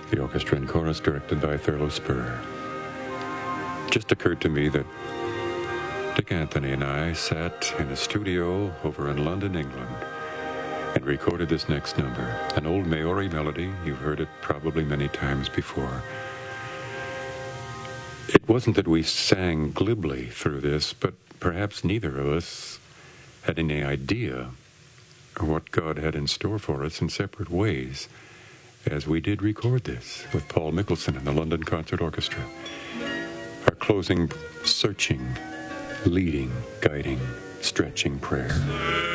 The orchestra and chorus directed by Thurlow Spur. Just occurred to me that Dick Anthony and I sat in a studio over in London, England, and recorded this next number. An old Maori melody. You've heard it probably many times before. It wasn't that we sang glibly through this, but perhaps neither of us had any idea of what God had in store for us in separate ways as we did record this with Paul Mickelson and the London Concert Orchestra. Our closing, searching, leading, guiding, stretching prayer.